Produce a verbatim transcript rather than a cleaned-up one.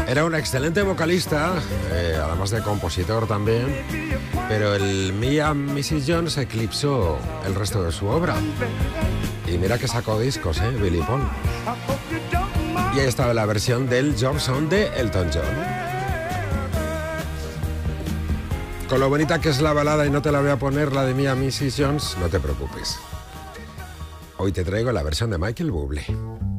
Era un excelente vocalista, eh, además de compositor también, pero el Mia missus Jones eclipsó el resto de su obra. Y mira que sacó discos, ¿eh? Billy Paul. Y ahí estaba la versión del Your Song de Elton John. Con lo bonita que es la balada y no te la voy a poner, la de Mia missus Jones, no te preocupes. Hoy te traigo la versión de Michael Bublé.